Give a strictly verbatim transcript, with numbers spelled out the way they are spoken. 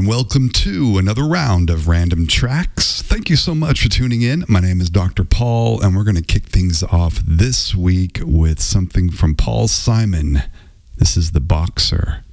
welcome to another round of Random Tracks. Thank you so much for tuning in. My name is Doctor Paul, and we're going to kick things off this week with something from Paul Simon. This is The Boxer.